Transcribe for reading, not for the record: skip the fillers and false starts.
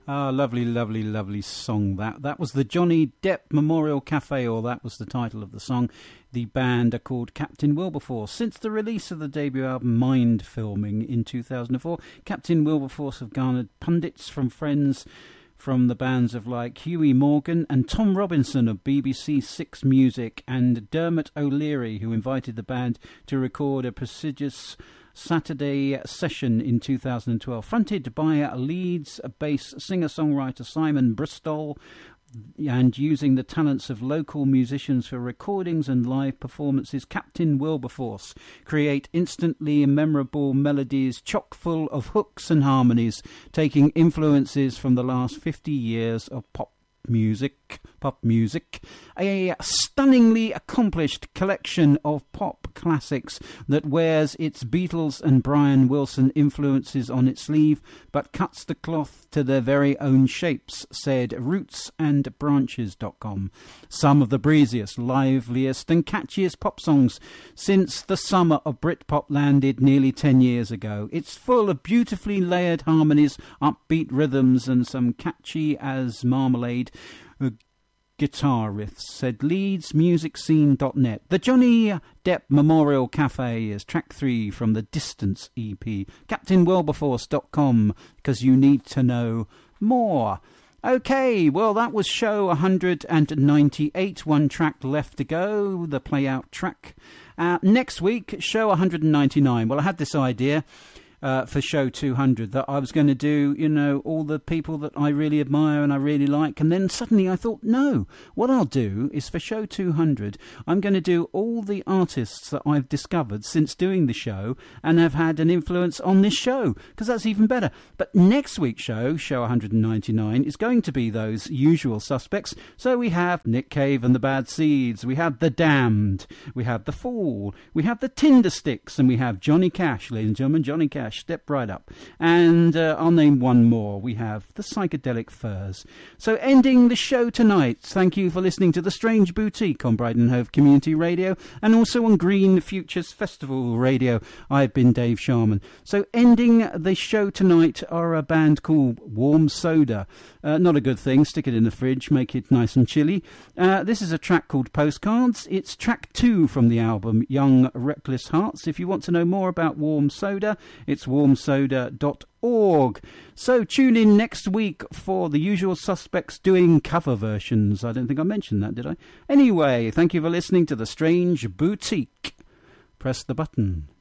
Ah, lovely, lovely, lovely song that. That was the Johnny Depp Memorial Cafe, or that was the title of the song. The band are called Captain Wilberforce. Since the release of the debut album Mind Filming in 2004, Captain Wilberforce have garnered pundits from friends from the bands of like Huey Morgan and Tom Robinson of BBC Six Music, and Dermot O'Leary, who invited the band to record a prestigious Saturday session in 2012, fronted by Leeds-based singer-songwriter Simon Bristol, and using the talents of local musicians for recordings and live performances. Captain Wilberforce create instantly memorable melodies chock full of hooks and harmonies, taking influences from the last 50 years of pop music, a stunningly accomplished collection of pop classics that wears its Beatles and Brian Wilson influences on its sleeve, but cuts the cloth to their very own shapes, said rootsandbranches.com. Some of the breeziest, liveliest and catchiest pop songs since the summer of Britpop landed nearly 10 years ago. It's full of beautifully layered harmonies, upbeat rhythms and some catchy as marmalade guitar riffs, said LeedsMusicScene.net. The Johnny Depp Memorial Cafe is track 3 from the Distance EP. CaptainWilberforce.com, because you need to know more. Okay, well, that was show 198. One track left to go, the play out track. Next week, show 199. Well, I had this idea for show 200 that I was going to do, you know, all the people that I really admire and I really like, and then suddenly I thought, no, what I'll do is for show 200 I'm going to do all the artists that I've discovered since doing the show and have had an influence on this show, because that's even better. But next week's show 199, is going to be those usual suspects. So we have Nick Cave and the Bad Seeds, we have The Damned, we have The Fall, we have the Tindersticks, and we have Johnny Cash, ladies and gentlemen, Johnny Cash. Step right up. And I'll name one more. We have the Psychedelic Furs. So ending the show tonight, thank you for listening to The Strange Boutique on Brighton Hove Community Radio and also on Green Futures Festival Radio. I've been Dave Sharman. So ending the show tonight are a band called Warm Soda. Not a good thing. Stick it in the fridge, make it nice and chilly. This is a track called Postcards. It's track 2 from the album Young Reckless Hearts. If you want to know more about Warm Soda, it's warmsoda.org. So tune in next week for the usual suspects doing cover versions. I don't think I mentioned that, did I? Anyway, thank you for listening to The Strange Boutique. Press the button.